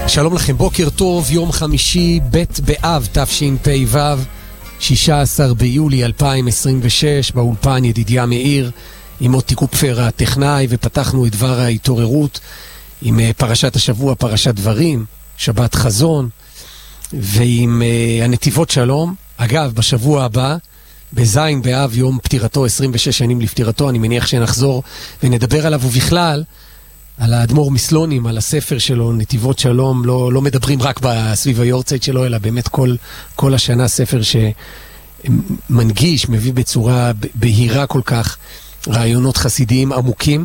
שלום לכם, בוקר טוב, יום חמישי, ב' באב, תשפ"ו, 16 ביולי 2026, באולפן ידידיה מאיר, עם מוטי קופפר הטכנאי, ופתחנו את דבר ההתעוררות עם פרשת השבוע, פרשת דברים, שבת חזון, ועם הנתיבות שלום. אגב, בשבוע הבא, בזין באב, יום פטירתו, 26 שנים לפטירתו, אני מניח שנחזור ונדבר עליו, ובכלל, על האדמו"ר מסלונים, על הספר שלו, נתיבות שלום, לא מדברים רק בסביב היורצייט שלו, אלא באמת כל השנה ספר שמנגיש, מביא בצורה בהירה כל כך, רעיונות חסידיים עמוקים.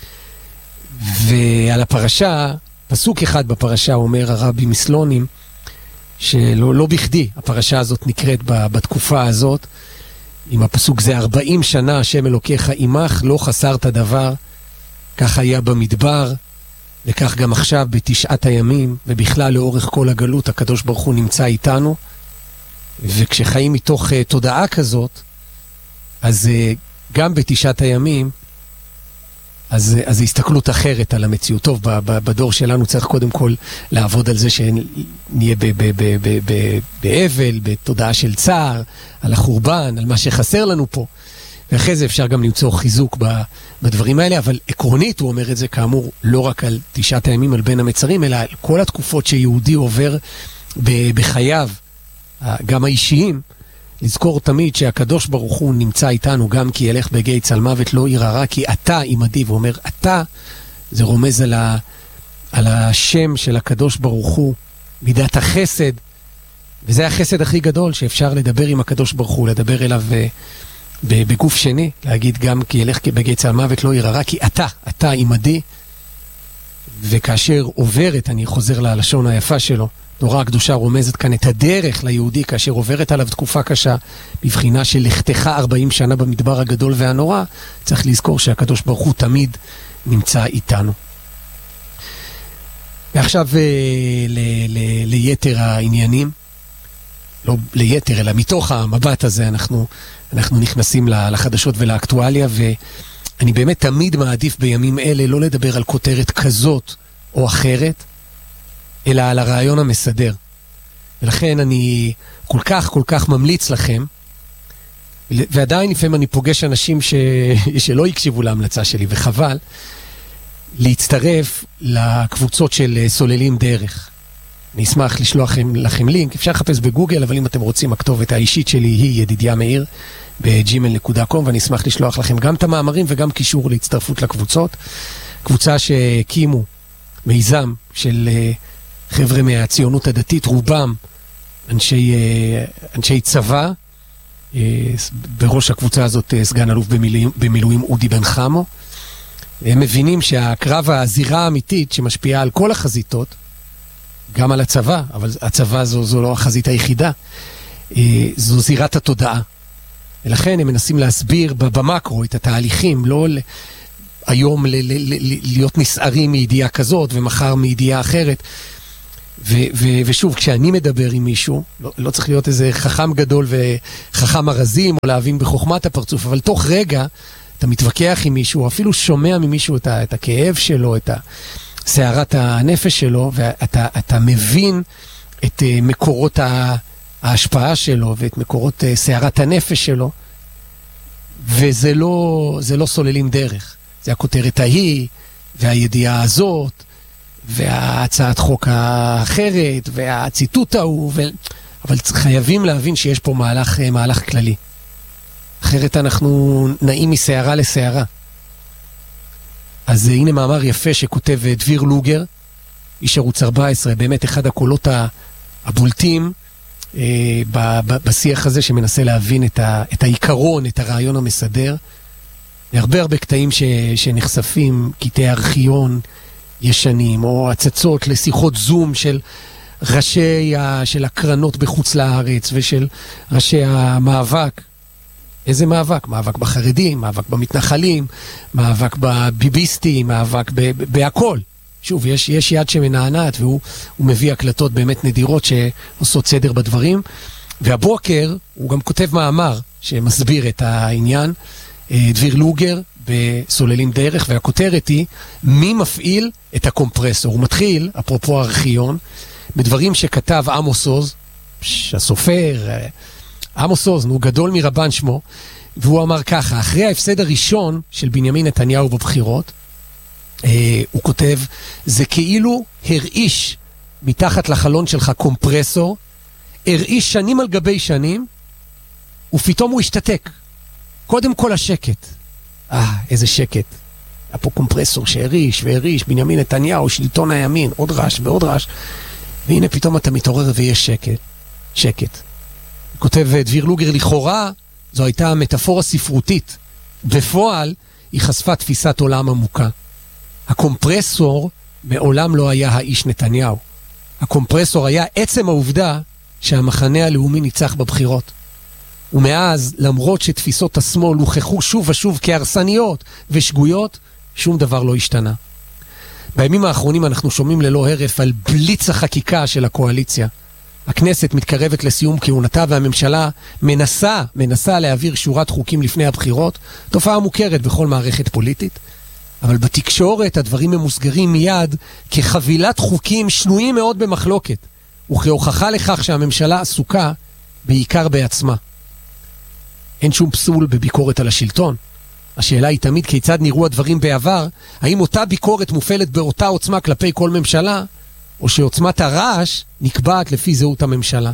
ועל הפרשה, פסוק אחד בפרשה אומר הרבי מסלונים, שלא בכדי, הפרשה הזאת נקראת בתקופה הזאת, עם הפסוק זה 40 שנה השם אלוקיך עמך, לא חסרת דבר, כך היה במדבר, וכך גם עכשיו בתשעת הימים, ובכלל לאורך כל הגלות, הקדוש ברוך הוא נמצא איתנו, וכשחיים מתוך תודעה כזאת, אז גם בתשעת הימים, אז הסתכלות אחרת על המציאות. טוב, בדור שלנו צריך קודם כל לעבוד על זה שנהיה באבל, בתודעה של צער, על החורבן, על מה שחסר לנו פה. ואחרי זה אפשר גם למצוא חיזוק בדברים האלה, אבל עקרונית הוא אומר את זה כאמור לא רק על תשעת הימים, על בין המצרים, אלא על כל התקופות שיהודי עובר בחייו, גם האישיים, לזכור תמיד שהקדוש ברוך הוא נמצא איתנו, גם כי ילך בגיא צל מוות לא ירא, כי אתה עמדי, ואומר אתה, זה רומז על השם של הקדוש ברוך הוא, מידת החסד, וזה החסד הכי גדול שאפשר לדבר עם הקדוש ברוך הוא, לדבר אליו בגוף שני, להגיד גם כי ילך בגיא צל מוות לא ירא, כי אתה עמדי, וכאשר עוברת, אני חוזר ללשון היפה שלו, תורה הקדושה רומזת כאן את הדרך ליהודי, כאשר עוברת עליו תקופה קשה, בבחינה של לכתך 40 שנה במדבר הגדול והנורא, צריך לזכור שהקדוש ברוך הוא תמיד נמצא איתנו. ועכשיו ליתר העניינים, לא ליתר, אלא מתוך המבט הזה אנחנו נכנסים לחדשות ולאקטואליה, ואני באמת תמיד מעדיף בימים אלה לא לדבר על כותרת כזאת או אחרת, אלא על הרעיון המסדר. ולכן אני כל כך ממליץ לכם, ועדיין לפעמים אני פוגש אנשים שלא יקשיבו להמלצה שלי, וחבל, להצטרף לקבוצות של סוללים דרך. אני אשמח לשלוח לכם לינק, אפשר לחפש בגוגל, אבל אם אתם רוצים, הכתובת האישית שלי היא ידידיה מאיר ב-gmail.com, ואני אשמח לשלוח לכם גם את המאמרים וגם קישור להצטרפות לקבוצות. קבוצה שהקימו מיזם של חבר'ה מהציונות הדתית, רובם אנשי צבא, בראש הקבוצה הזאת סגן אלוף במילואים אודי בן חמו. הם מבינים שהקרב, הזירה האמיתית שמשפיעה על כל החזיתות, גם על הצבא, אבל הצבא זו לא החזית היחידה, זו זירת התודעה. ולכן הם מנסים להסביר במקרו את התהליכים, לא היום להיות נסערים מידיעה כזאת ומחר מידיעה אחרת. ושוב, כשאני מדבר עם מישהו, לא צריך להיות איזה חכם גדול וחכם הרזים או להבין בחוכמת הפרצוף, אבל תוך רגע אתה מתווכח עם מישהו, אפילו שומע ממישהו את הכאב שלו, את סערת הנפש שלו, ואתה מבין את מקורות ההשפעה שלו ואת מקורות סערת הנפש שלו, וזה לא סוללים דרך. זה הכותרת ההיא והידיעה הזאת, והצעת חוק האחרת, והציטוט ההוא, אבל חייבים להבין שיש פה מהלך כללי. אחרת אנחנו נעים מסערה לסערה. אז הנה מאמר יפה שכותב דביר לוגר, איש ערוץ 14, באמת אחד הקולות הבולטים בשיח הזה, שמנסה להבין את העיקרון, את הרעיון המסדר. הרבה קטעים שנחשפים, קטעי ארכיון ישנים, או הצצות לשיחות זום של ראשי של הקרנות בחוץ לארץ, ושל ראשי המאבק. איזה מאבק? מאבק בחרדים, מאבק במתנחלים, מאבק בביביסטים, מאבק בהכל. שוב, יש יד שמנענעת, והוא מביא הקלטות באמת נדירות שעושות סדר בדברים. והבוקר הוא גם כותב מאמר שמסביר את העניין, דביר לוגר, בסוללים דרך, והכותרת היא מי מפעיל את הקומפרסור. הוא מתחיל, אפרופו ארכיון, בדברים שכתב עמוס עוז, הסופר, עמוס עוז, הוא גדול מרבן שמו, והוא אמר ככה, אחרי ההפסד הראשון של בנימין נתניהו בבחירות, הוא כותב, זה כאילו הרעיש מתחת לחלון שלך קומפרסור, הרעיש שנים על גבי שנים, ופתאום הוא השתתק. קודם כל השקט. איזה שקט. היה פה קומפרסור שהריש והריש, בנימין נתניהו, שלטון הימין, עוד רעש ועוד רעש. והנה פתאום אתה מתעורר ויש שקט. שקט. כותב דביר לוגר, לכאורה, זו הייתה מטאפורה ספרותית. בפועל, היא חשפה תפיסת עולם עמוקה. הקומפרסור מעולם לא היה האיש נתניהו. הקומפרסור היה עצם העובדה שהמחנה הלאומי ניצח בבחירות. ומאז, למרות שתפיסות השמאל הוכחו שוב ושוב כהרסניות ושגויות, שום דבר לא השתנה. בימים האחרונים אנחנו שומעים ללא הרף על בליץ החקיקה של הקואליציה. הכנסת מתקרבת לסיום כהונתה והממשלה מנסה להעביר שורת חוקים לפני הבחירות, תופעה מוכרת בכל מערכת פוליטית. אבל בתקשורת הדברים ממוסגרים מיד כחבילת חוקים שנויים מאוד במחלוקת, וכהוכחה לכך שהממשלה עסוקה בעיקר בעצמה. אין שום פסול בביקורת על השלטון. השאלה היא תמיד כיצד נראו הדברים בעבר, האם אותה ביקורת מופעלת באותה עוצמה כלפי כל ממשלה, או שעוצמת הרעש נקבעת לפי זהות הממשלה.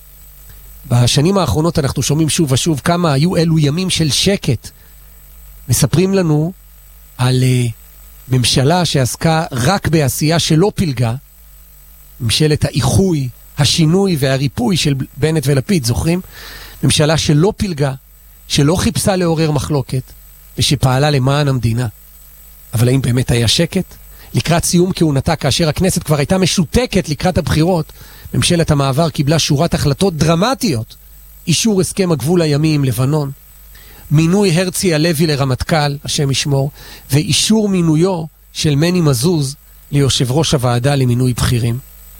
בשנים האחרונות אנחנו שומעים שוב ושוב כמה היו אלו ימים של שקט. מספרים לנו על ממשלה שעסקה רק בעשייה שלא פילגה, ממשלת האיחוי, השינוי והריפוי של בנט ולפיד, זוכרים? ממשלה שלא פילגה, שלא חיפשה לעורר מחלוקת, ושפעלה למען המדינה. אבל האם באמת היה שקט? לקראת סיום כהונתה, כאשר הכנסת כבר הייתה משותקת לקראת הבחירות, ממשלת המעבר קיבלה שורת החלטות דרמטיות. אישור הסכם הגבול הימי עם לבנון, מינוי הרצי הלוי לרמטכ"ל, השם ישמור, ואישור מינויו של מני מזוז ליושב ראש הוועדה למינוי בכירים.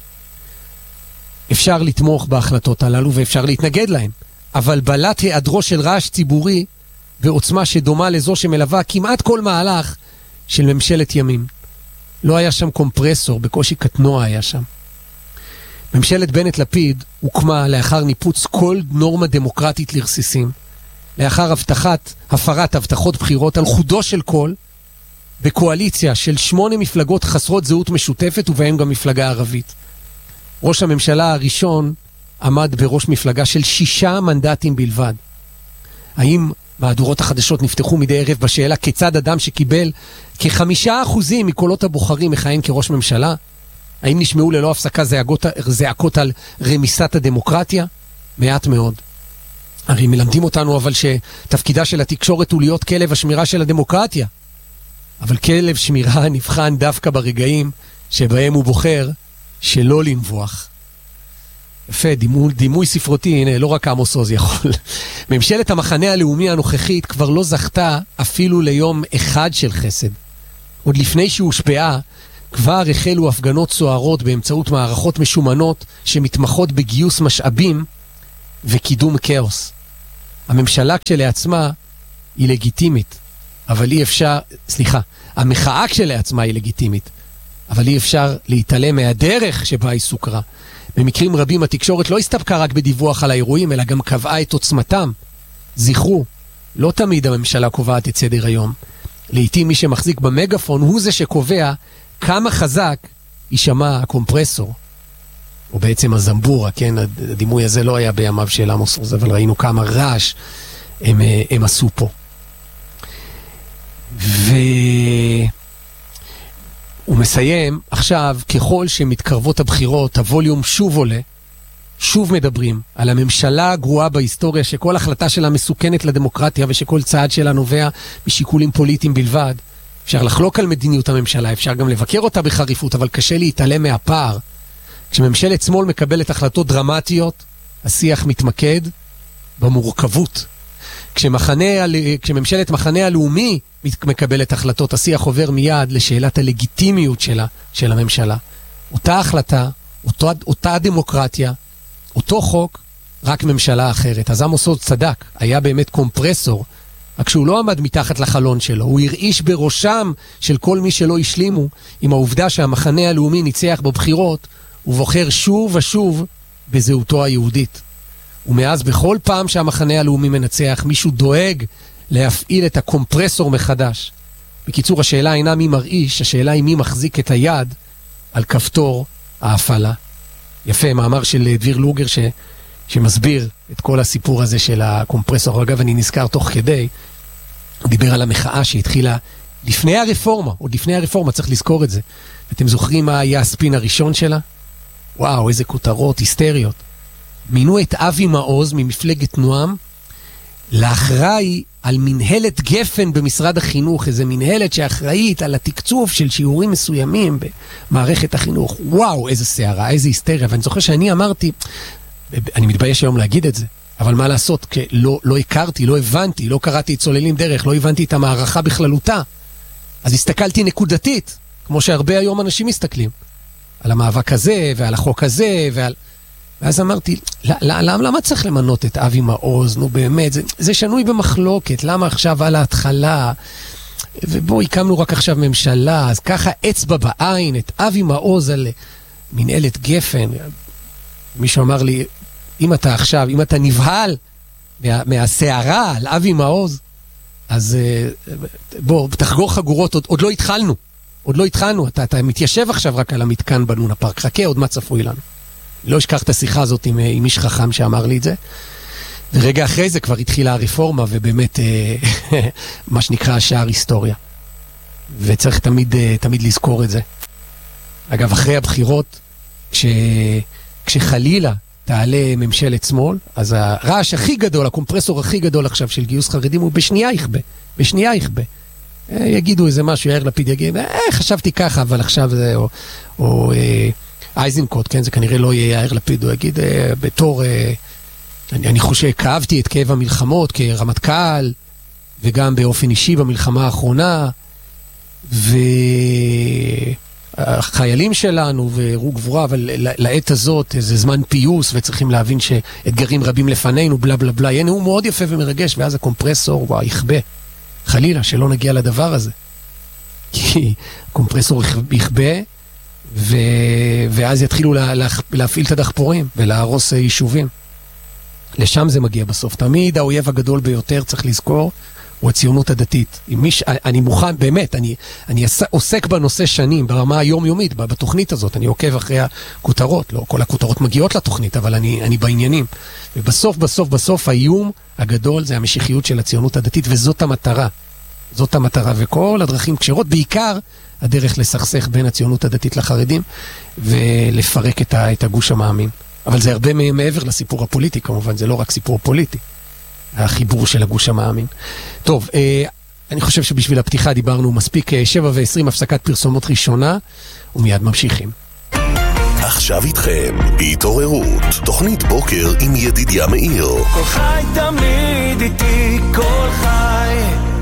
אפשר לתמוך בהחלטות הללו ואפשר להתנגד להן, אבל בלט היעדרו של רעש ציבורי ועוצמה שדומה לזו שמלווה כמעט כל מהלך של ממשלת ימין. לא היה שם קומפרסור, בקושי קטנוע היה שם. ממשלת בנט לפיד הוקמה לאחר ניפוץ כל נורמה דמוקרטית לרסיסים, לאחר הפרת הבטחות בחירות על חודו של כל, בקואליציה של 8 מפלגות חסרות זהות משותפת ובהם גם מפלגה ערבית. ראש הממשלה הראשון עמד בראש מפלגה של 6 מנדטים בלבד. האם מהדורות החדשות נפתחו מדי ערב בשאלה כיצד אדם שקיבל כ5% מקולות הבוחרים מכהן כראש ממשלה? האם נשמעו ללא הפסקה זעקות על רמיסת הדמוקרטיה? מעט מאוד. הרי מלמדים אותנו אבל שתפקידה של התקשורת הוא להיות כלב השמירה של הדמוקרטיה. אבל כלב שמירה נבחן דווקא ברגעים שבהם הוא בוחר שלא לנבוח. יפה, דימוי ספרותי, הנה, לא רק עמוס עוז יכול. ממשלת המחנה הלאומי הנוכחית כבר לא זכתה אפילו ליום אחד של חסד. עוד לפני שהושפעה, כבר החלו הפגנות סוערות באמצעות מערכות משומנות שמתמחות בגיוס משאבים וקידום כאוס. הממשלה כשלעצמה היא לגיטימית, אבל אי אפשר, המחאה כשלעצמה היא לגיטימית, אבל אי אפשר להתעלם מהדרך שבה היא סוכרה. במקרים רבים התקשורת לא הסתפקה רק בדיווח על האירועים, אלא גם קבעה את עוצמתם. זכרו, לא תמיד הממשלה קובעת את סדר היום. לעתים מי שמחזיק במגפון הוא זה שקובע כמה חזק יישמע הקומפרסור. או בעצם הזמבורה, כן? הדימוי הזה לא היה בימיו של עמוס עוז, אבל ראינו כמה רעש הם עשו פה. הוא מסיים, עכשיו, ככל שמתקרבות הבחירות, הווליום שוב עולה, שוב מדברים על הממשלה הגרועה בהיסטוריה, שכל החלטה שלה מסוכנת לדמוקרטיה, ושכל צעד שלה נובע משיקולים פוליטיים בלבד. אפשר לחלוק על מדיניות הממשלה, אפשר גם לבקר אותה בחריפות, אבל קשה להתעלם מהפער. כשממשלת שמאל מקבלת החלטות דרמטיות, השיח מתמקד במורכבות. כשממשלת מחנה הלאומי מקבלת החלטות, השיח עובר מיד לשאלת הלגיטימיות של הממשלה. אותה החלטה, אותה דמוקרטיה, אותו חוק, רק ממשלה אחרת. אז עמוס עוז צדק, היה באמת קומפרסור רק שהוא לא עמד מתחת לחלון שלו, הוא הרעיש בראשם של כל מי שלא השלימו עם העובדה שהמחנה הלאומי ניצח בבחירות, ובוחר שוב ושוב בזהותו היהודית. ומאז בכל פעם שהמחנה הלאומי מנצח, מישהו דואג להפעיל את הקומפרסור מחדש. בקיצור, השאלה אינה מי מרעיש, השאלה היא מי מחזיק את היד על כפתור ההפעלה. יפה, מאמר של דביר לוגר שמסביר את כל הסיפור הזה של הקומפרסור. אגב, אני נזכר תוך כדי, הוא דיבר על המחאה שהתחילה לפני הרפורמה, עוד לפני הרפורמה, צריך לזכור את זה. אתם זוכרים מה היה הספין הראשון שלה? וואו, איזה כותרות, היסטריות. מינו את אבי מעוז ממפלגת נועם, לאחראי על מנהלת גפן במשרד החינוך, איזה מנהלת שאחראית על התקצוב של שיעורים מסוימים במערכת החינוך. וואו, איזה שערה, איזה היסטריה. ואני זוכר שאני אמרתי, אני מתבייש היום להגיד את זה, אבל מה לעשות? כי לא הכרתי, לא הבנתי, לא קראתי את צוללים דרך, לא הבנתי את המערכה בכללותה. אז הסתכלתי נקודתית, כמו שהרבה היום אנשים מסתכלים, על המאבק הזה ועל החוק הזה ואז אמרתי, למה צריך למנות את אבי מעוז? נו באמת, זה שנוי במחלוקת, למה עכשיו על ההתחלה? ובוא, הקמנו רק עכשיו ממשלה, אז ככה אצבע בעין, את אבי מעוז על מנהלת גפן. מישהו אמר לי, אם אתה נבהל מהסערה על אבי מעוז, אז בוא, תחגור חגורות, עוד לא התחלנו, אתה מתיישב עכשיו רק על המתקן בלונה פארק, חכה, עוד מה צפוי לנו. לא אשכח את השיחה הזאת עם איש חכם שאמר לי את זה, ורגע אחרי זה כבר התחילה הרפורמה, ובאמת, מה שנקרא השער היסטוריה. וצריך תמיד לזכור את זה. אגב, אחרי הבחירות, כשחלילה תעלה ממשלת שמאל, אז הרעש הכי גדול, הקומפרסור הכי גדול עכשיו של גיוס חרדים, הוא בשנייה יכבה. יגידו איזה משהו, יאיר לפיד יגיד, חשבתי ככה, אבל עכשיו זה, או אייזנקוט, כן, זה כנראה לא יהיה יאיר לפיד, הוא יגיד, בתור, אני חושב, כאבתי את כאב המלחמות כרמטכ"ל, וגם באופן אישי במלחמה האחרונה, החיילים שלנו והראו גבורה, אבל לעת הזאת זה זמן פיוס וצריכים להבין שאתגרים רבים לפנינו, בלה בלה בלה. יהיה נאום מאוד יפה ומרגש, ואז הקומפרסור יכבה. חלילה שלא נגיע לדבר הזה. כי הקומפרסור יכבה, ואז יתחילו להפעיל את הדחפורים ולהרוס יישובים. לשם זה מגיע בסוף. תמיד האויב הגדול ביותר, צריך לזכור, הוא הציונות הדתית. אני מוכן, באמת, אני עוסק בנושא שנים, ברמה היומיומית, בתוכנית הזאת, אני עוקב אחרי הכותרות, לא כל הכותרות מגיעות לתוכנית, אבל אני בעניינים. ובסוף, האיום הגדול זה המשיחיות של הציונות הדתית, וזאת המטרה. זאת המטרה, וכל הדרכים כשרות, בעיקר הדרך לסכסך בין הציונות הדתית לחרדים, ולפרק את הגוש המאמין. אבל זה הרבה מעבר לסיפור הפוליטי, כמובן, זה לא רק סיפור פוליטי. החיבור של הגוש המאמין. טוב, אני חושב שבשביל הפתיחה דיברנו מספיק. 7:20 הפסקת פרסומות ראשונה, ומיד ממשיכים. עכשיו איתכם, התעוררות, תוכנית בוקר עם ידידיה מאיר. כל חי תמיד איתי, כל חי.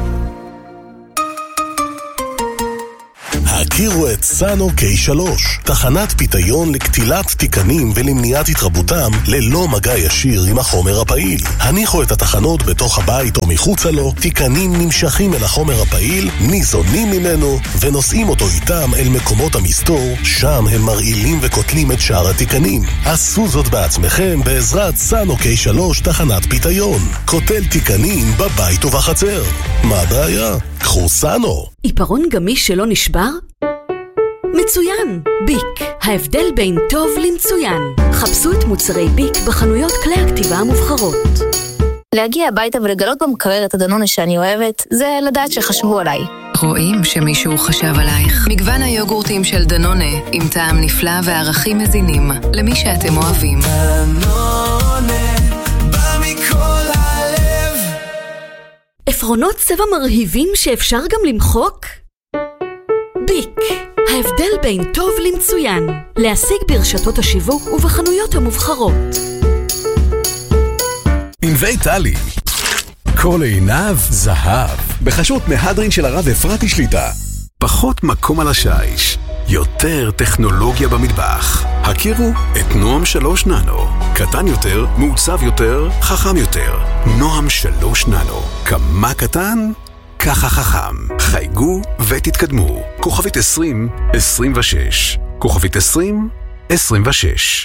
הכירו את סאנו K3, תחנת פיתיון לקטילת תיקנים ולמניעת התרבותם ללא מגע ישיר עם החומר הפעיל. הניחו את התחנות בתוך הבית או מחוצה לו, תיקנים נמשכים אל החומר הפעיל, ניזונים ממנו ונושאים אותו איתם אל מקומות המסתור, שם הם מרעילים וקוטלים את שאר התיקנים. עשו זאת בעצמכם בעזרת סאנו K3 תחנת פיתיון. קוטל תיקנים בבית ובחצר. מה הבעיה? קחו סאנו. עיפרון גמיש שלא נשבר? מצוין! ביק, ההבדל בין טוב למצוין. חפשו את מוצרי ביק בחנויות כלי הכתיבה המובחרות. להגיע הביתה ולגלות במקרר את הדנונה שאני אוהבת, זה לדעת שחשבו עליי. רואים שמישהו חשב עלייך. מגוון היוגורטים של דנונה, עם טעם נפלא וערכים מזינים, למי שאתם אוהבים. דנונה, בא מכל הלב. עפרונות צבע מרהיבים שאפשר גם למחוק? ביק, ההבדל בין טוב למצוין. להשיג ברשתות השיווק ובחנויות המובחרות. ענבי טלי, כל עיניו זהב, בחשות מהדרין של הרב אפרתי שליטה. פחות מקום על השיש, יותר טכנולוגיה במטבח. הכירו את נועם 3 ננו. קטן יותר, מעוצב יותר, חכם יותר. נועם 3 ננו. כמה קטן? ככה חכם. חייגו ותתקדמו. כוכבית 2026. כוכבית 2026.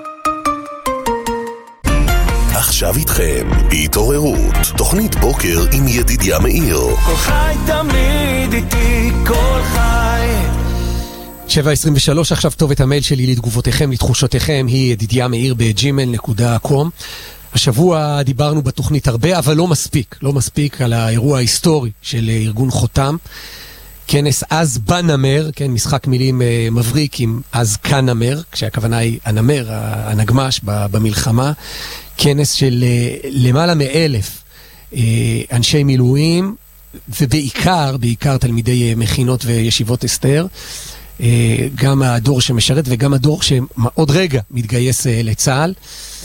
עכשיו איתכם, בהתעוררות, תוכנית בוקר עם ידידיה מאיר. כל חי תמיד איתי, כל חי. 7:23, עכשיו טוב את המייל שלי לתגובותיכם, לתחושותיכם, היא ידידיה מאיר ב@gmail.com. השבוע דיברנו בתוכנית הרבה, אבל לא מספיק על האירוע ההיסטורי של ארגון חותם. כנס אז בנמר, כן, משחק מילים מבריק עם אז כנמר, כשהכוונה היא הנמר, הנגמש במלחמה. כנס של למעלה מ1,000 אנשי מילואים, ובעיקר תלמידי מכינות וישיבות אסתר, גם הדור שמשרת וגם הדור שעוד רגע מתגייס לצה"ל.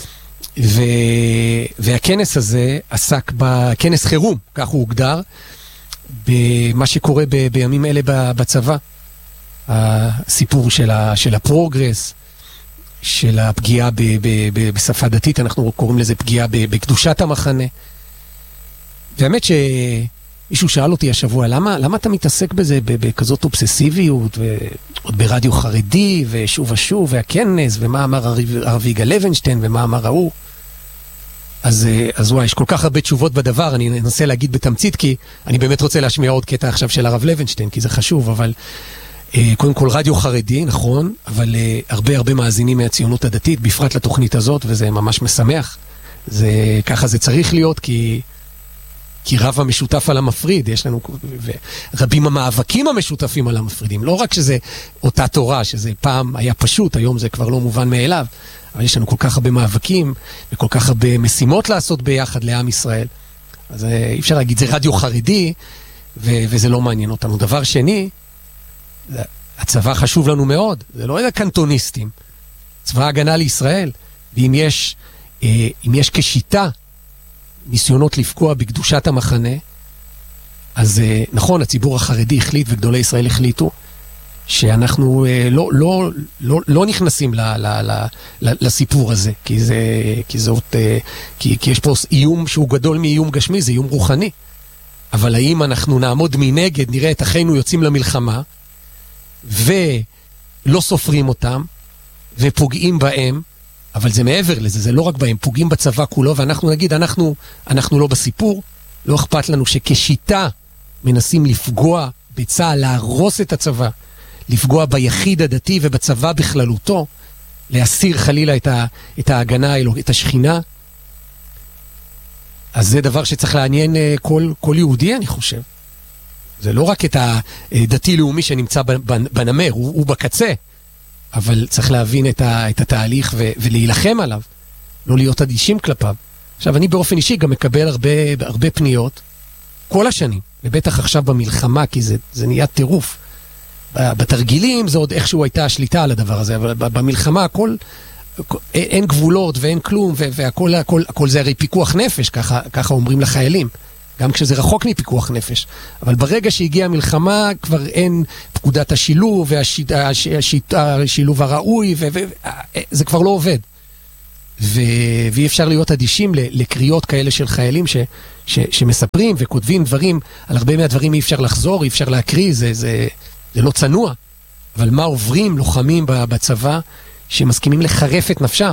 והכנס הזה עסק בכנס חירום, כך הוא הוגדר, במה שקורה בימים אלה בצבא. הסיפור של הפרוגרס, של הפגיעה בשפה דתית, אנחנו קוראים לזה פגיעה בקדושת המחנה. באמת שמישהו שאל אותי השבוע, למה אתה מתעסק בזה בכזאת אובססיביות, ועוד ברדיו חרדי, ושוב ושוב, והכנס, ומה אמר הרב יגאל לוינשטיין, ומה אמר ההוא. אז וואי, יש כל כך הרבה תשובות בדבר, אני אנסה להגיד בתמצית, כי אני באמת רוצה להשמיע עוד קטע עכשיו של הרב לוינשטיין, כי זה חשוב, אבל קודם כל רדיו חרדי, נכון, אבל הרבה מאזינים מהציונות הדתית, בפרט לתוכנית הזאת, וזה ממש משמח. ככה זה צריך להיות, כי רב המשותף על המפריד, יש לנו רבים המאבקים המשותפים על המפרידים, לא רק שזה אותה תורה, שזה פעם היה פשוט, היום זה כבר לא מובן מאליו, אבל יש לנו כל כך הרבה מאבקים, וכל כך הרבה משימות לעשות ביחד לעם ישראל. אז אי אפשר להגיד, זה רדיו חרדי, וזה לא מעניין אותנו. דבר שני, הצבא חשוב לנו מאוד, זה לא איזה קנטוניסטים, צבא ההגנה לישראל, ואם יש כשיטה ניסיונות לפגוע בקדושת המחנה, אז נכון, הציבור החרדי החליט וגדולי ישראל החליטו שאנחנו לא נכנסים לסיפור הזה, כי יש פה איום שהוא גדול מאיום גשמי, זה איום רוחני. אבל האם אנחנו נעמוד מנגד, נראה את אחינו יוצאים למלחמה, ולא סופרים אותם, ופוגעים בהם, אבל זה מעבר לזה, זה לא רק בהם, פוגעים בצבא כולו, ואנחנו נגיד, אנחנו לא בסיפור, לא אכפת לנו שכשיטה מנסים לפגוע בצה"ל, להרוס את הצבא, לפגוע ביחיד הדתי ובצבא בכללותו, להסיר חלילה את ההגנה, את השכינה. אז זה דבר שצריך לעניין כל יהודי, אני חושב. זה לא רק את הדתי-לאומי שנמצא בנמר, הוא בקצה, אבל צריך להבין את התהליך ולהילחם עליו, לא להיות אדישים כלפיו. עכשיו, אני באופן אישי גם מקבל הרבה פניות, כל השנים, ובטח עכשיו במלחמה, כי זה נהיה טירוף. בתרגילים זה עוד איכשהו הייתה השליטה על הדבר הזה, אבל במלחמה אין גבולות ואין כלום, והכל זה הרי פיקוח נפש, ככה אומרים לחיילים, גם כשזה רחוק מפיקוח נפש. אבל ברגע שהגיעה המלחמה, כבר אין פקודת השילוב, והשילוב הראוי, זה כבר לא עובד. ואי אפשר להיות אדישים לקריאות כאלה של חיילים שמספרים וכותבים דברים, על הרבה מהדברים אי אפשר לחזור, אי אפשר להקריא, זה לא צנוע. אבל מה עוברים לוחמים בצבא שמסכימים לחרף את נפשם?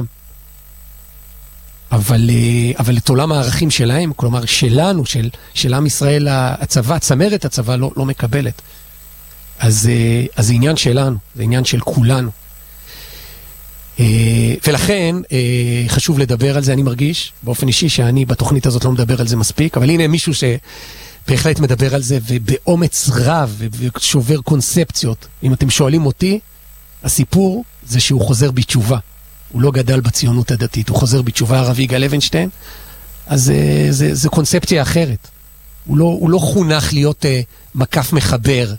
אבל את עולם הערכים שלהם, כלומר שלנו, של עם ישראל, הצבא, צמרת הצבא לא מקבלת. אז זה עניין שלנו, זה עניין של כולנו. ולכן חשוב לדבר על זה. אני מרגיש באופן אישי שאני בתוכנית הזאת לא מדבר על זה מספיק, אבל הנה מישהו שבהחלט מדבר על זה ובאומץ רב ושובר קונספציות. אם אתם שואלים אותי, הסיפור זה שהוא חוזר בתשובה. הוא לא גדל בציונות הדתית, הוא חוזר בתשובה, הרב יגאל לוינשטיין. אז זה קונספציה אחרת. הוא לא חונך להיות מקף מחבר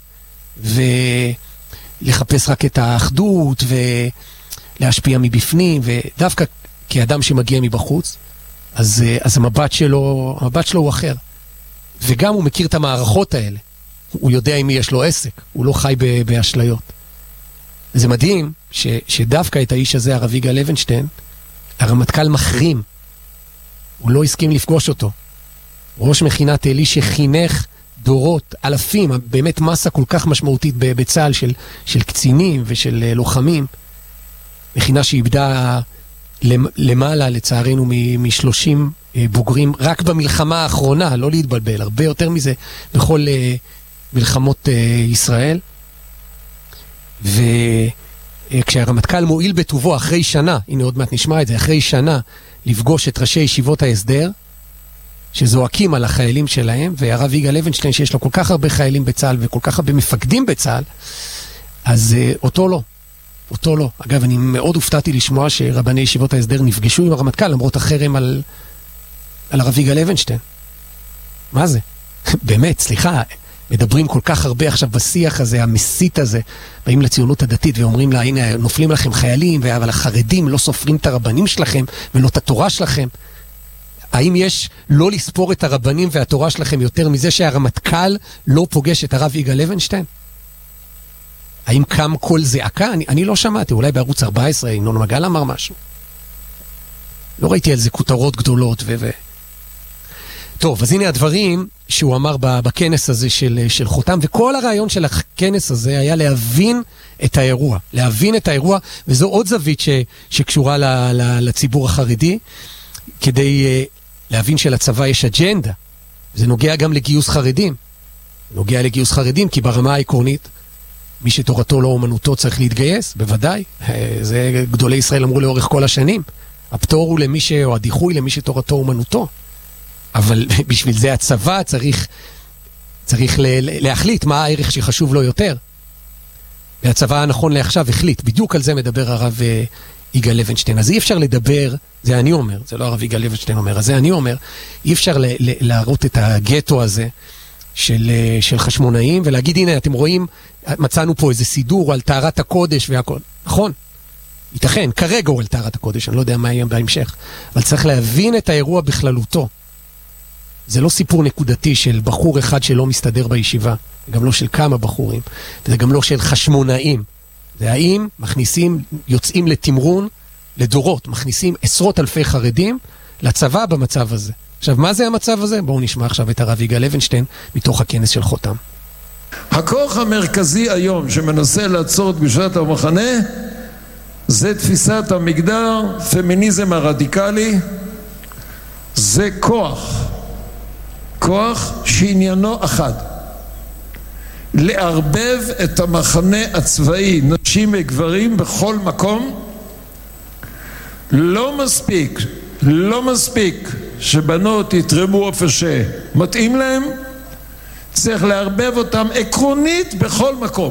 ולחפש רק את האחדות להשפיע מבפנים, ודווקא כאדם שמגיע מבחוץ, אז המבט שלו הוא אחר. וגם הוא מכיר את המערכות האלה. הוא יודע עם מי יש לו עסק, הוא לא חי באשליות. זה מדהים שדווקא את האיש הזה, הרב יגאל לוינשטיין, הרמטכ"ל מחרים. הוא לא הסכים לפגוש אותו. ראש מכינת עלי שחינך דורות, אלפים, באמת מסה כל כך משמעותית בצה"ל של קצינים ושל לוחמים. מכינה שאיבדה למעלה, לצערנו, מ-30 בוגרים, רק במלחמה האחרונה, לא להתבלבל, הרבה יותר מזה, בכל מלחמות ישראל. וכשהרמטכ"ל מועיל בטובו אחרי שנה, הנה עוד מעט נשמע את זה, אחרי שנה לפגוש את ראשי ישיבות ההסדר, שזועקים על החיילים שלהם, והרב יגאל לוינשטיין שיש לו כל כך הרבה חיילים בצה"ל וכל כך הרבה מפקדים בצה"ל, אז אותו לא. אגב, אני מאוד הופתעתי לשמוע שרבני ישיבות ההסדר נפגשו עם הרמטכ"ל, למרות החרם על הרב יגאל לוינשטיין. מה זה? באמת, סליחה, מדברים כל כך הרבה עכשיו בשיח הזה, המסית הזה, באים לציונות הדתית ואומרים לה, הנה, נופלים לכם חיילים, אבל החרדים לא סופרים את הרבנים שלכם ולא את התורה שלכם. האם יש לא לספור את הרבנים והתורה שלכם יותר מזה שהרמטכ"ל לא פוגש את הרב יגאל לוינשטיין? האם קם כל זעקה? אני לא שמעתי, אולי בערוץ 14 ינון מגל אמר משהו. לא ראיתי על זה כותרות גדולות טוב, אז הנה הדברים שהוא אמר בכנס הזה של חותם, וכל הרעיון של הכנס הזה היה להבין את האירוע, וזו עוד זווית שקשורה לציבור החרדי, כדי להבין שלצבא יש אג'נדה. זה נוגע גם לגיוס חרדים. כי ברמה העקרונית, מי שתורתו לא אומנותו צריך להתגייס, בוודאי. זה גדולי ישראל אמרו לאורך כל השנים. הפטור הוא או הדיחוי למי שתורתו אומנותו. אבל בשביל זה הצבא צריך להחליט מה הערך שחשוב לו יותר. והצבא הנכון לעכשיו החליט. בדיוק על זה מדבר הרב יגאל לוינשטיין. אז אי אפשר לדבר, זה אני אומר, זה לא הרב יגאל לוינשטיין אומר, אז זה אני אומר, אי אפשר להראות את הגטו הזה של חשמונאים, ולהגיד, הנה, אתם רואים, מצאנו פה איזה סידור על טהרת הקודש והכל. נכון, ייתכן, כרגע הוא על טהרת הקודש, אני לא יודע מה יהיה בהמשך, אבל צריך להבין את האירוע בכללותו. זה לא סיפור נקודתי של בחור אחד שלא מסתדר בישיבה, גם לא של כמה בחורים, וזה גם לא של חשמונאים. זה האם יוצאים לתמרון, לדורות, מכניסים עשרות אלפי חרדים לצבא במצב הזה. עכשיו, מה זה המצב הזה? בואו נשמע עכשיו את הרב יגאל לוינשטיין מתוך הכנס של חותם. הכוח המרכזי היום שמנסה לעצור את קדושת המחנה זה תפיסת המגדר, פמיניזם הרדיקלי. זה כוח שעניינו אחד, לערבב את המחנה הצבאי, נשים וגברים בכל מקום. לא מספיק שבנות יתרמו איפה שמתאים להם, צריך לערבב אותם עקרונית בכל מקום.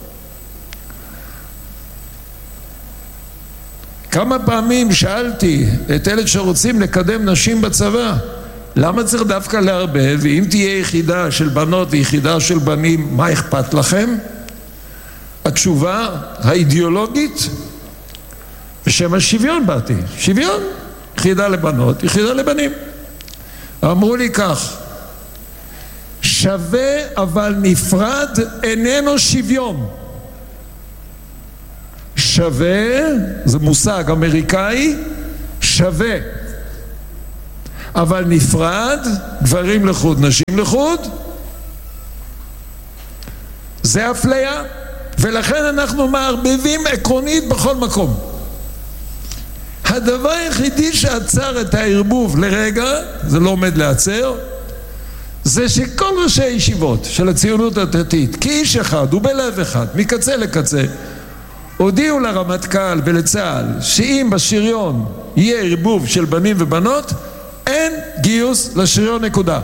כמה פעמים שאלתי את אלה שרוצים לקדם נשים בצבא, למה צריך דווקא לערבב? ואם תהיה יחידה של בנות ויחידה של בנים, מה אכפת לכם? התשובה האידיאולוגית, בשם השוויון באתי, שוויון, יחידה לבנות, יחידה לבנים. אמרו לי כך, שווה אבל נפרד איננו שוויון. שווה, זה מושג אמריקאי, שווה. אבל נפרד, גברים לחוד, נשים לחוד, זה אפליה, ולכן אנחנו מערבבים עקרונית בכל מקום. הדבר היחידי שעצר את הערבוב לרגע, זה לא עומד לעצר, זה שכל ראשי הישיבות של הציונות הדתית, כאיש אחד ובלב אחד, מקצה לקצה, הודיעו לרמטכ"ל ולצה"ל שאם בשריון יהיה ערבוב של בנים ובנות, אין גיוס לשריון, נקודה.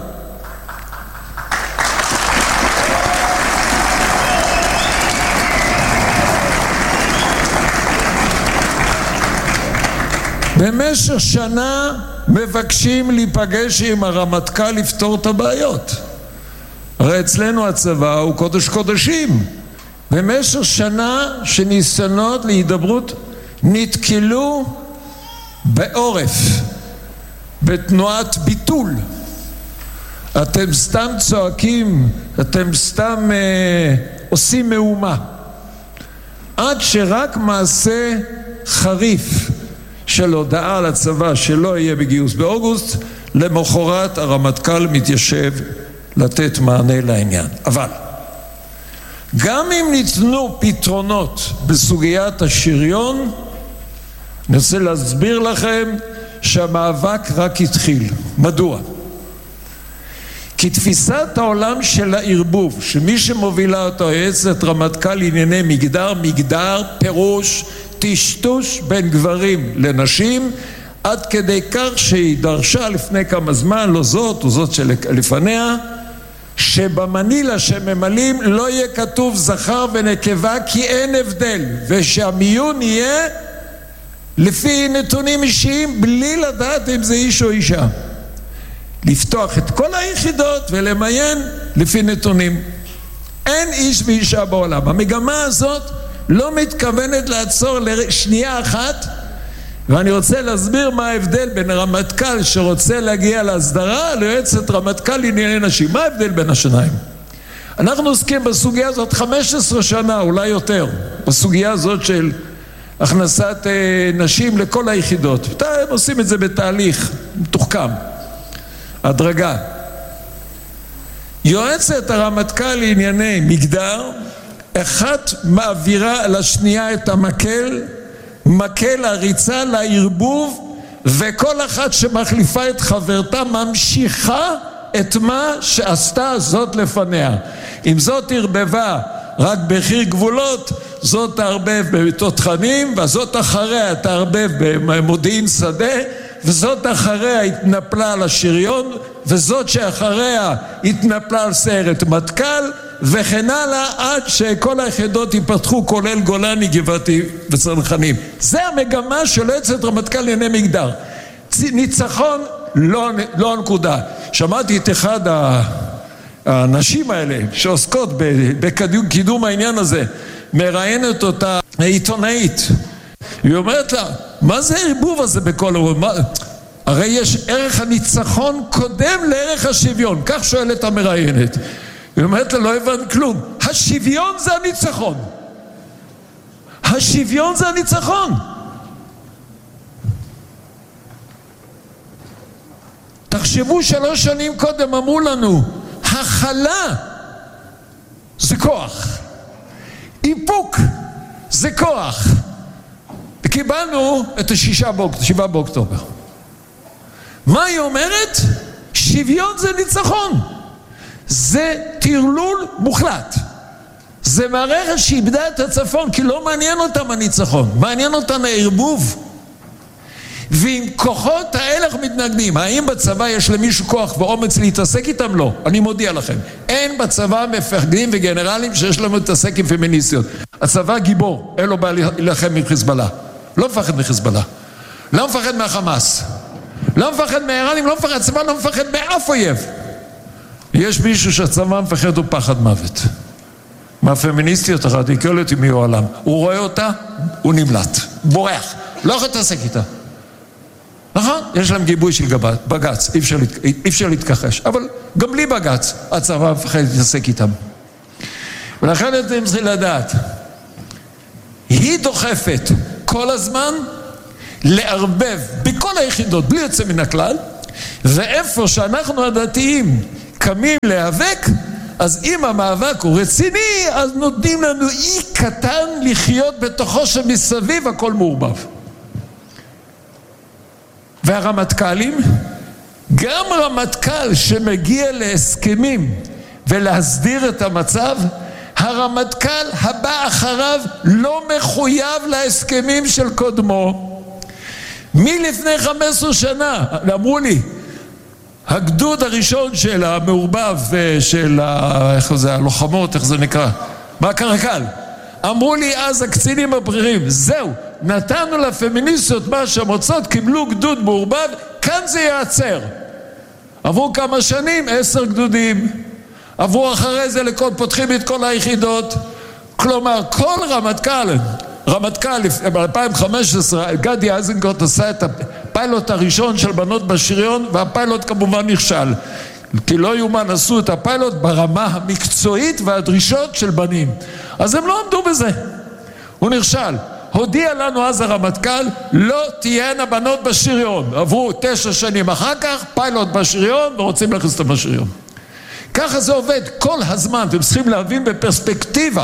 במשך שנה מבקשים להיפגש עם הרמטכ"ל לפתור את הבעיות. הרי אצלנו הצבא הוא קודש קודשים. במשך שנה שניסיונות להידברות נתקלו בעורף, בתנועת ביטול. אתם סתם צועקים, אתם סתם עושים מהומה. עד שרק מעשה חריף של הודעה לצבא שלא יהיה בגיוס באוגוסט, למחרת הרמטכ"ל מתיישב לתת מענה לעניין. אבל גם אם ניתנו פתרונות בסוגיית השריון, אני רוצה להסביר לכם שהמאבק רק התחיל. מדוע? כי תפיסת העולם של הערבוב, שמי שמובילה אותו היועצת רמטכ"ל לענייני מגדר פירוש טשטוש בין גברים לנשים, עד כדי כך שהיא דרשה לפני כמה זמן, לא זאת או זאת שלפניה, שבמנילה שממלאים לא יהיה כתוב זכר ונקבה כי אין הבדל, ושהמיון יהיה לפי נתונים אישיים בלי לדעת אם זה איש או אישה. לפתוח את כל היחידות ולמיין לפי נתונים. אין איש ואישה בעולם. המגמה הזאת לא מתכוונת לעצור לשנייה אחת, ואני רוצה להסביר מה ההבדל בין הרמטכ"ל שרוצה להגיע להסדרה ליועצת רמטכ"ל לענייני נשים. מה ההבדל בין השניים? אנחנו עוסקים בסוגיה הזאת 15 שנה, אולי יותר, בסוגיה הזאת של הכנסת נשים לכל היחידות. הם עושים את זה בתהליך מתוחכם, הדרגה. יועצת הרמטכ"ל לענייני מגדר, אחת מעבירה לשנייה את מקל הריצה לערבוב, וכל אחת שמחליפה את חברתה ממשיכה את מה שעשתה זאת לפניה. אם זאת ערבבה רק בחיר גבולות, זאת תערבב בתותחנים, וזאת אחריה תערבב במודיעין שדה, וזאת אחריה התנפלה על השריון, וזאת שאחריה התנפלה על סיירת מטכ"ל, וכן הלאה, עד שכל היחידות ייפתחו, כולל גולני, גבעתי וצנחנים. זה המגמה של יועצת רמטכ"ל לענייני מגדר. ניצחון לא הנקודה. שמעתי את אחד האנשים האלה שעוסקות בקידום העניין הזה, מראיינת אותה עיתונאית. היא אומרת לה, מה זה הערבוב הזה בכל העולם? הרי יש ערך הניצחון קודם לערך השוויון. כך שואלת המראיינת. היא אומרת לה, לא הבנת כלום. השוויון זה הניצחון. השוויון זה הניצחון. תחשבו 3 שנים קודם אמרו לנו, הכלה זה כוח. איפוק זה כוח. וקיבלנו את 7 באוקטובר. מה היא אומרת? שוויון זה ניצחון. זה תרלול מוחלט. זה מערכת שאיבדה את הצפון, כי לא מעניין אותם הניצחון, מעניין אותם הערבוב. ואם כוחות ההלך מתנגדים, האם בצבא יש למישהו כוח ואומץ להתעסק איתם? לא. אני מודיע לכם, אין בצבא מפקדים וגנרלים שיש להם להתעסק עם פמיניסטיות. הצבא גיבור, אין לו בעיה להילחם עם חיזבאללה. לא מפחד מחיזבאללה. לא מפחד מהחמאס. לא מפחד מהאיראנים, לא מפחד, הצבא לא מפחד מאף אויב. יש מישהו שהצבא מפחד הוא פחד מוות. מהפמיניסטיות הרדיקליות עם העולם. הוא רואה אותה, הוא נמלט. בורח. לא יכול להתעסק איתה. נכון? יש להם גיבוי של בגץ. אי אפשר להתכחש. אבל גם בלי בגץ, הצבא מפחד להתעסק איתם. ולכן אתם צריכים לדעת. היא דוחפת כל הזמן לערבב בכל היחידות, בלי יוצא מן הכלל, ואיפה שאנחנו הדתיים קמים להיאבק, אז אם המאבק הוא רציני, אז נותנים לנו אי קטן לחיות בתוכו שמסביב הכל מעורבב. והרמטכ"לים, גם רמטכ"ל שמגיע להסכמים ולהסדיר את המצב, הרמטכ"ל הבא אחריו לא מחויב להסכמים של קודמו. מלפני 15 שנה, אמרו לי, הגדוד הראשון של המעורבב של הלוחמות, איך זה נקרא? מהקרקל. אמרו לי אז הקצינים הבכירים, זהו, נתנו לפמיניסטיות מה שמוצאות, קיבלו גדוד מעורבב, כאן זה ייעצר. עברו כמה שנים, 10 גדודים. עברו אחרי זה פותחים את כל היחידות. כלומר, כל רמטכ"ל ב-2015, גדי איזנקוט עשה את הפיילוט הראשון של בנות בשריון, והפיילוט כמובן נכשל. כי לא יומן עשו את הפיילוט ברמה המקצועית והדרישות של בנים. אז הם לא עמדו בזה. הוא נכשל. הודיע לנו אז הרמטכ"ל, לא תהיינה בנות בשריון. עברו 9 שנים אחר כך, פיילוט בשריון, ורוצים להכניס אותם בשריון. ככה זה עובד כל הזמן, אתם צריכים להבין בפרספקטיבה.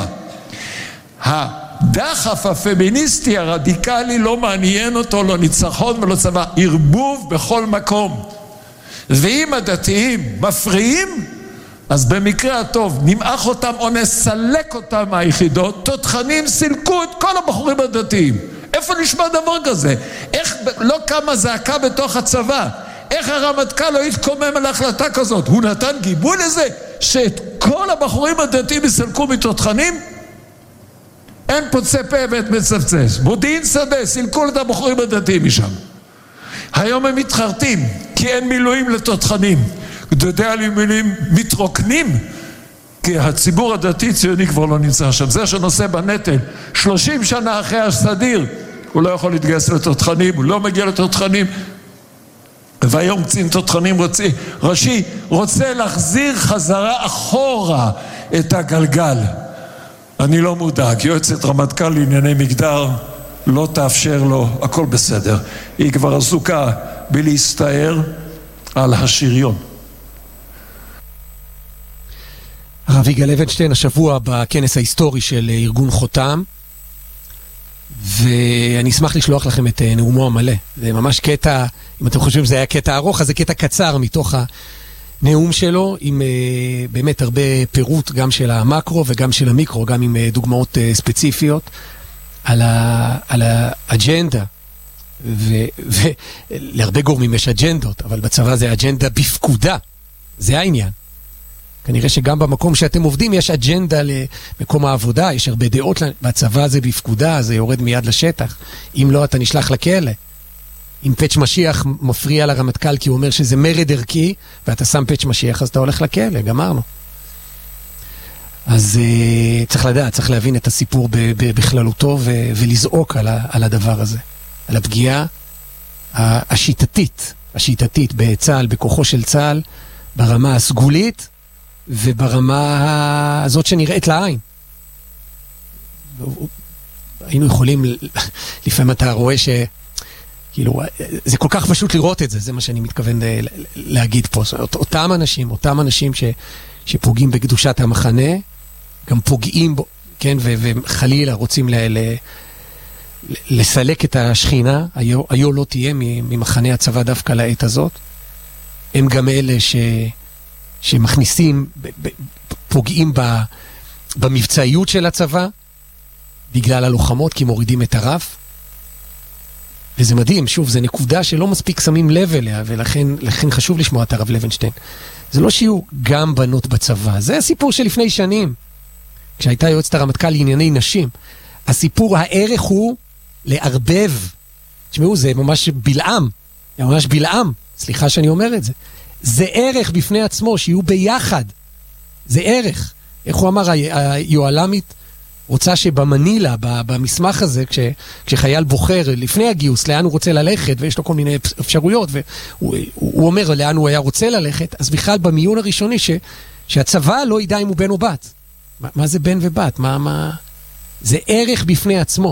הדחף הפמיניסטי הרדיקלי לא מעניין אותו, לא ניצחון ולא צבא, ערבוב בכל מקום. ואם הדתיים מפריעים, אז במקרה הטוב נמעך אותם או נסלק אותם מהיחידות, תותחנים סילקו את כל הבחורים הדתיים. איפה נשמע דבר כזה? איך לא קמה זעקה בתוך הצבא? איך הרמטכ"ל לא התקומם על ההחלטה כזאת? הוא נתן גיבוי לזה שאת כל הבחורים הדתיים יסלקו מתותחנים? אין פוצה פה ואת מצפצף. מודיעין שדה, סילקו את הבחורים הדתיים משם. היום הם מתחרטים כי אין מילואים לתותחנים. גדודי המילואים מתרוקנים כי הציבור הדתי ציוני כבר לא נמצא שם. זה שנושא בנטל 30 שנה אחרי הסדיר, הוא לא יכול להתגייס לתותחנים, הוא לא מגיע לתותחנים. והיום קצין תותחנים ראשי רוצה להחזיר חזרה אחורה את הגלגל. אני לא מודאג, יועצת רמטכ"ל לענייני מגדר לא תאפשר לו, הכל בסדר. היא כבר עסוקה בלהסתער על השריון. הרב יגאל לוינשטיין השבוע בכנס ההיסטורי של ארגון חותם, ואני אשמח לשלוח לכם את נאומו המלא. זה ממש קטע, אם אתם חושבים שזה היה קטע ארוך, אז זה קטע קצר מתוך הנאום שלו, עם באמת הרבה פירוט גם של המקרו וגם של המיקרו, גם עם דוגמאות ספציפיות על האג'נדה. ולהרבה גורמים יש אג'נדות, אבל בצבא זה אג'נדה בפקודה. זה העניין. כנראה שגם במקום שאתם עובדים יש אג'נדה למקום העבודה, יש הרבה דעות, בצבא זה בפקודה, זה יורד מיד לשטח. אם לא, אתה נשלח לכלא. אם פאץ' משיח מפריע לרמטכ"ל כי הוא אומר שזה מרד ערכי, ואתה שם פאץ' משיח, אז אתה הולך לכלא, גמרנו. אז צריך לדעת, צריך להבין את הסיפור בכללותו, ולזעוק על הדבר הזה. על הפגיעה השיטתית בצה"ל, בכוחו של צה"ל, ברמה הסגולית, וברמה הזאת שנראית לעין. היינו יכולים, לפעמים אתה רואה כאילו, זה כל כך פשוט לראות את זה, זה מה שאני מתכוון להגיד פה. אותם אנשים שפוגעים בקדושת המחנה, גם פוגעים בו, כן, וחלילה רוצים לסלק את השכינה, היו לא תהיה ממחנה הצבא דווקא לעת הזאת. הם גם אלה שמכניסים, פוגעים במבצעיות של הצבא, בגלל הלוחמות, כי מורידים את הרף. וזה מדהים, שוב, זה נקודה שלא מספיק שמים לב אליה, ולכן חשוב לשמוע את הרב לוינשטיין. זה לא שיהיו גם בנות בצבא, זה הסיפור שלפני שנים, כשהייתה יועצת הרמטכ"ל לענייני נשים. הסיפור, הערך הוא לערבב. תשמעו, זה ממש בלעם, סליחה שאני אומר את זה. זה ערך בפני עצמו, שיהיו ביחד. זה ערך. איך הוא אמר, היועלמית רוצה שבמנילה, במסמך הזה, כשחייל בוחר לפני הגיוס, לאן הוא רוצה ללכת, ויש לו כל מיני אפשרויות, והוא אומר לאן הוא היה רוצה ללכת, אז בכלל במיון הראשוני, שהצבא לא ידע אם הוא בן או בת. מה זה בן ובת? זה ערך בפני עצמו.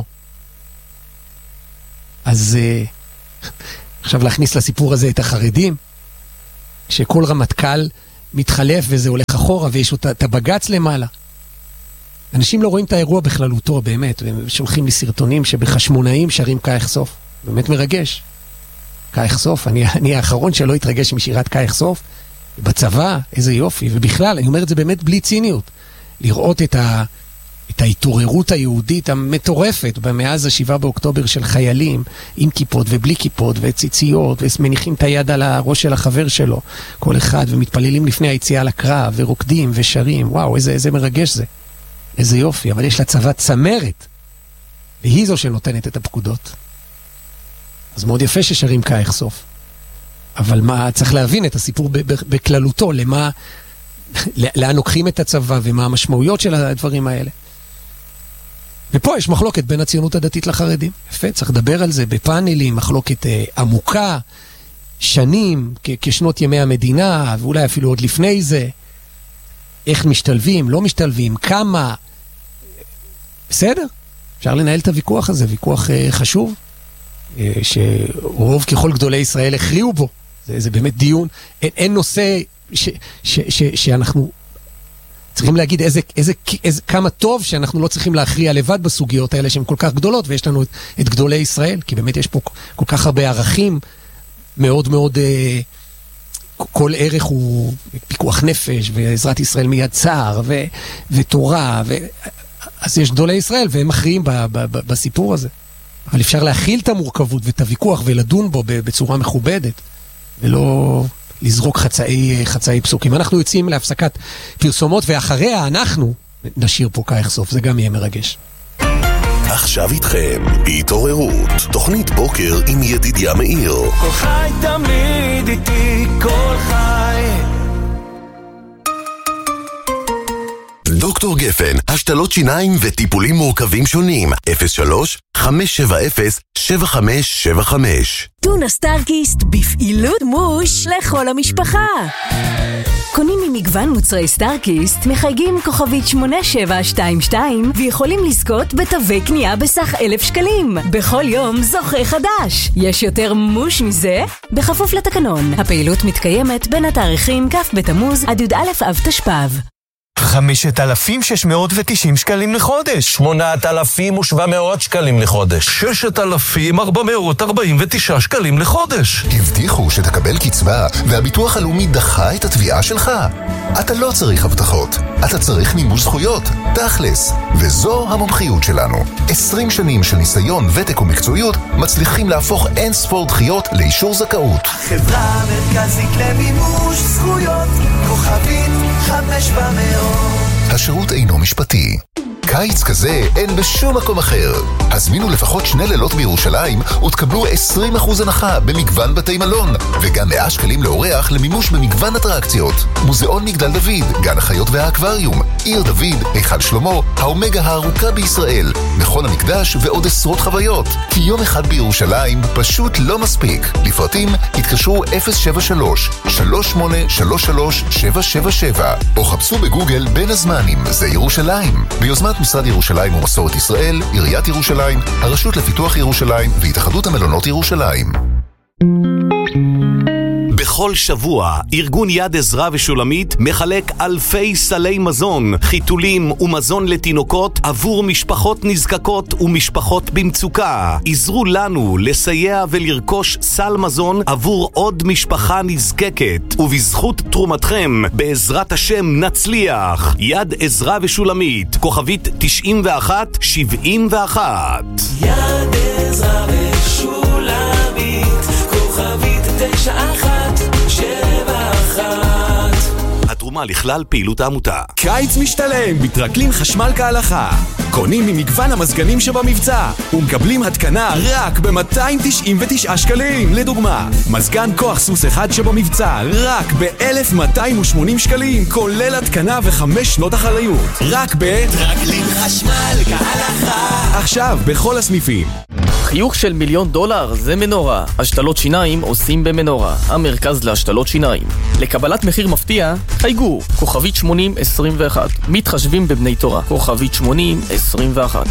אז עכשיו להכניס לסיפור הזה את החרדים, שכל רמטכ"ל מתחלף וזה הולך אחורה, ויש את הבגץ למעלה. אנשים לא רואים את האירוע בכללותו, באמת, והם שולחים לי סרטונים שבחשמונאים שרים כאיך סוף. באמת מרגש. כאיך סוף, אני האחרון שלא התרגש משירת כאיך סוף. בצבא, איזה יופי. ובכלל, אני אומר את זה באמת בלי ציניות. לראות את ההתעוררות היהודית המטורפת במאז ה7 באוקטובר של חיילים, עם כיפות ובלי כיפות וציציות, ומניחים את היד על הראש של החבר שלו, כל אחד, ומתפללים לפני היציאה לקרב, ורוקדים ושרים. וואו, איזה מרגש זה. איזה יופי, אבל יש לצבא צמרת, והיא זו שנותנת את הפקודות. אז מאוד יפה ששרים כאיך סוף. אבל מה, צריך להבין את הסיפור בכללותו, לאן לוקחים את הצבא, ומה המשמעויות של הדברים האלה. ופה יש מחלוקת בין הציונות הדתית לחרדים. יפה, צריך לדבר על זה בפאנלים, מחלוקת עמוקה, שנים, כשנות ימי המדינה, ואולי אפילו עוד לפני זה, איך משתלבים, לא משתלבים, כמה, בסדר? אפשר לנהל את הוויכוח הזה, ויכוח חשוב, שרוב ככל גדולי ישראל הכריעו בו. זה באמת דיון, אין נושא שאנחנו צריכים להגיד כמה טוב שאנחנו לא צריכים להכריע לבד בסוגיות האלה שהן כל כך גדולות, ויש לנו את גדולי ישראל, כי באמת יש פה כל כך הרבה ערכים מאוד מאוד, כל ערך הוא פיקוח נפש, ועזרת ישראל מיד צער, ותורה, אז יש גדולי ישראל, והם מכריעים בסיפור הזה. אבל אפשר להכיל את המורכבות ואת הוויכוח ולדון בו בצורה מכובדת, ולא לזרוק חצאי פסוקים. אנחנו יוצאים להפסקת פרסומות, ואחריה אנחנו נשאיר פה כך סוף, זה גם יהיה מרגש. עכשיו איתכם, בהתעוררות, תוכנית בוקר עם ידידיה מאיר. כל חי תמיד איתי, כל חי. דוקטור גפן, השתלות שיניים וטיפולים מורכבים שונים. 03-570-7575. טונה סטארקיסט בפעילות מוש לכל המשפחה. קונים ממגוון מוצרי סטארקיסט, מחייגים כוכבית 8722 ויכולים לזכות בתווי קנייה בסך 1,000 שקלים. בכל יום זוכה חדש. יש יותר מוש מזה? בכפוף לתקנון. הפעילות מתקיימת בין התאריכים כ' בתמוז עד י"א אב תשפ"ב. 5,690 שקלים לחודש. 8,700 שקלים לחודש. 6,449 שקלים לחודש. הבטיחו שתקבל קצבה, והביטוח הלאומי דחה את התביעה שלך. אתה לא צריך הבטחות, אתה צריך מימוש זכויות, תכלס. וזו המומחיות שלנו. 20 שנים של ניסיון, ותק ומקצועיות מצליחים להפוך אין ספור דחיות לאישור זכאות. חברה מרכזית למימוש זכויות, כוכבית 500. השירות אינו משפטי. קיץ כזה אין בשום מקום אחר. הזמינו לפחות 2 לילות בירושלים ותקבלו 20% הנחה במגוון בתי מלון, וגם 100 שקלים לאורח למימוש במגוון אטרקציות. מוזיאון מגדל דוד, גן החיות והאקווריום, עיר דוד, היכל שלמה, האומגה הארוכה בישראל, מכון המקדש ועוד עשרות חוויות. כי יום אחד בירושלים פשוט לא מספיק. לפרטים התקשרו 073-3833-777 או חפשו בגוגל בין הזמנים, זה ירושלים. ביוזמת משרד ירושלים ומסורת ישראל, עיריית ירושלים, הרשות לפיתוח ירושלים והתאחדות המלונות ירושלים. בכל שבוע, ארגון יד עזרה ושולמית מחלק אלפי סלי מזון, חיתולים ומזון לתינוקות עבור משפחות נזקקות ומשפחות במצוקה. עזרו לנו לסייע ולרכוש סל מזון עבור עוד משפחה נזקקת, ובזכות תרומתכם, בעזרת השם נצליח. יד עזרה ושולמית, כוכבית 9171. יד עזרה ושולמית, כוכבית 9171. התרומה לכלל פעילות העמותה. קיץ משתלם בטרקלין חשמל כהלכה. קונים ממגוון המזגנים שבמבצע ומקבלים התקנה רק ב-299 שקלים. לדוגמה, מזגן כוח סוס אחד שבמבצע רק ב-1,280 שקלים, כולל התקנה ו5 שנות אחריות. רק בטרקלין חשמל כהלכה. עכשיו בכל הסניפים. חיוך של $1,000,000 זה מנורה. השתלות שיניים עושים במנורה, המרכז להשתלות שיניים. לקבלת מחיר מפתיע, חייגו, כוכבית 8021. מתחשבים בבני תורה, כוכבית 8021.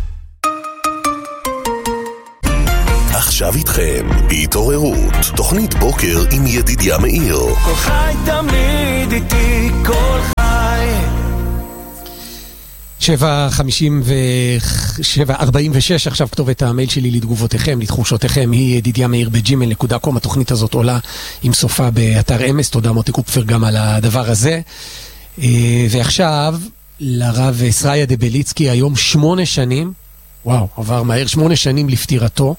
עכשיו איתכם, בהתעוררות, תוכנית בוקר עם ידידיה מאיר. כל חי תמיד איתי, כל חי. 7:46 עכשיו כתובת המייל שלי לתגובותיכם, לתחושותיכם, היא ידידיה מאיר ב@gmail.com. התוכנית הזאת עולה עם סופה באתר אמס. תודה מוטי קופפר גם על הדבר הזה. ועכשיו לרב סריה דבליצקי, היום 8 שנים, וואו, עבר מהר, 8 שנים לפטירתו,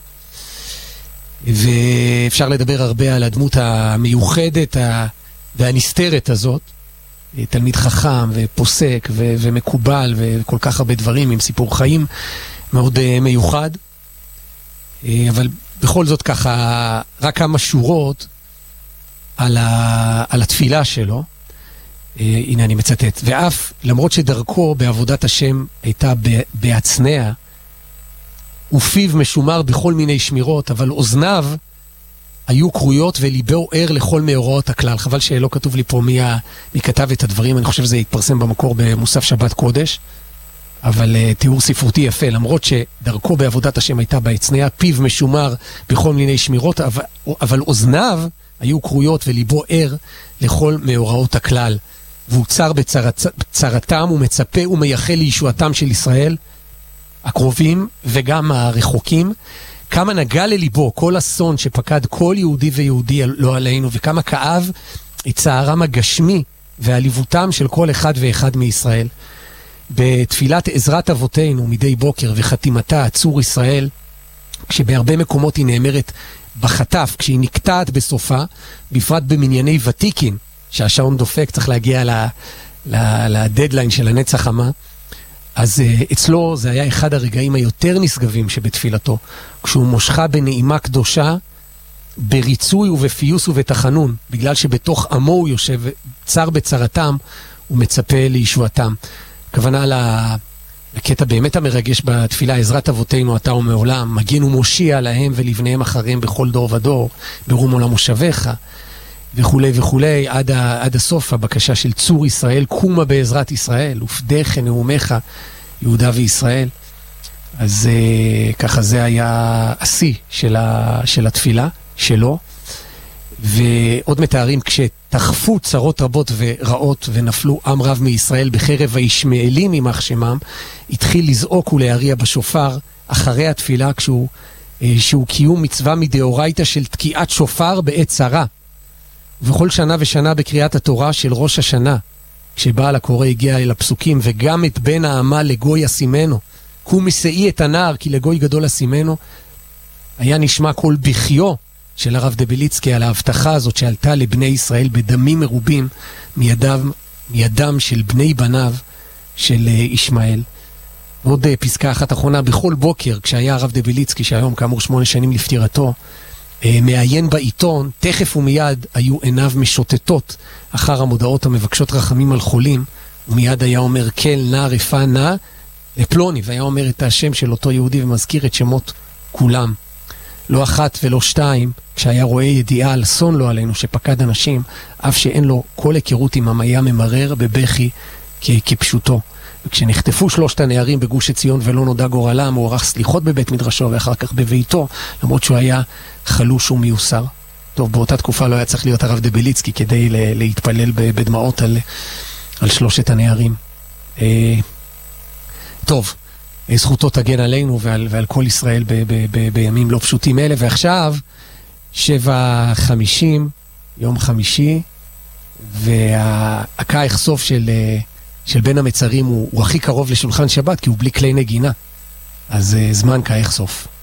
ואפשר לדבר הרבה על הדמות המיוחדת והנסתרת הזאת. תלמיד חכם ופוסק ומקובל וכל כך הרבה דברים, עם סיפור חיים מאוד מיוחד. אבל בכל זאת ככה, רק כמה שורות על התפילה שלו. הנה אני מצטט. ואף למרות שדרכו בעבודת השם הייתה בהצנע, ופיו משומר בכל מיני שמירות, אבל אוזניו היו קרויות וליבו ער לכל מאורעות הכלל. חבל שלא כתוב לי פה מי כתב את הדברים, אני חושב שזה יתפרסם במקור במוסף שבת קודש. אבל תיאור ספרותי יפה, למרות שדרכו בעבודת השם הייתה בהצניה, פיו משומר בכל מיני שמירות, אבל אוזניו היו קרויות וליבו ער לכל מאורעות הכלל. והוא צר בצרתם ומצפה ומייחל לישועתם של ישראל, הקרובים וגם הרחוקים. כמה נגע לליבו כל אסון שפקד כל יהודי ויהודי לא עלינו, וכמה כאב את צערם הגשמי ועליבותם של כל אחד ואחד מישראל. בתפילת עזרת אבותינו מדי בוקר וחתימתה צור ישראל, כשבהרבה מקומות היא נאמרת בחטף, כשהיא נקטעת בסופה, בפרט במנייני ותיקין, שהשעון דופק, צריך להגיע לדדליין של הנצח המה, אז אצלו זה היה אחד הרגעים היותר נשגבים שבתפילתו, כשהוא מושכה בנעימה קדושה, בריצוי ובפיוס ובתחנון, בגלל שבתוך עמו הוא יושב, צר בצרתם, הוא מצפה לישועתם. הכוונה לקטע באמת המרגש בתפילה, עזרת אבותינו אתה ומעולם, מגן ומושיע להם ולבניהם אחריהם בכל דור ודור, ברום עולם מושבך, וכולי וכולי, עד הסוף הבקשה של צור ישראל, קומה בעזרת ישראל, ופדך נאומך יהודה וישראל. אז ככה זה היה השיא של התפילה שלו. ועוד מתארים, כשתחפו צרות רבות ורעות ונפלו עם רב מישראל בחרב הישמעאלים ממח שמם, התחיל לזעוק ולהריע בשופר אחרי התפילה, שהוא קיום מצווה מדאורייתא של תקיעת שופר בעת צרה. ובכל שנה ושנה בקריאת התורה של ראש השנה, כשבעל הקורא הגיע אל הפסוקים, וגם את בן העמה לגוי אשימנו, קום מסעי את הנער כי לגוי גדול אשימנו, היה נשמע כל בחיו של הרב דבליצקי על ההבטחה הזאת שעלתה לבני ישראל בדמים מרובים מידם של בני בניו של ישמעאל. עוד פסקה אחת אחרונה, בכל בוקר כשהיה הרב דבליצקי, שהיום כאמור 8 שנים לפטירתו, מעיין בעיתון, תכף ומיד היו עיניו משוטטות אחר המודעות המבקשות רחמים על חולים, ומיד היה אומר כל נא רפא נא לפלוני, והיה אומר את השם של אותו יהודי ומזכיר את שמות כולם. לא אחת ולא שתיים, כשהיה רואה ידיעה על אסון לא עלינו שפקד אנשים, אף שאין לו כל היכרות עם היה ממרר בבכי כפשוטו. וכשנחטפו 3 הנערים בגוש עציון ולא נודע גורלם, הוא ערך סליחות בבית מדרשו ואחר כך בביתו, למרות שהוא היה חלוש ומיוסר. טוב, באותה תקופה לא היה צריך להיות הרב דבליצקי כדי להתפלל בדמעות על 3 הנערים. טוב, זכותו תגן עלינו ועל כל ישראל בימים לא פשוטים אלה. ועכשיו 7:50, יום חמישי, והקאי סוף של בין המצרים הוא הכי קרוב לשולחן שבת, כי הוא בלי כלי נגינה. אז זמן קאי סוף.